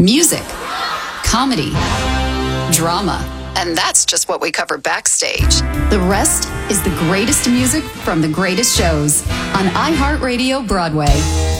music, comedy, drama. And that's just what we cover backstage. The rest is the greatest music from the greatest shows on iHeartRadio Broadway.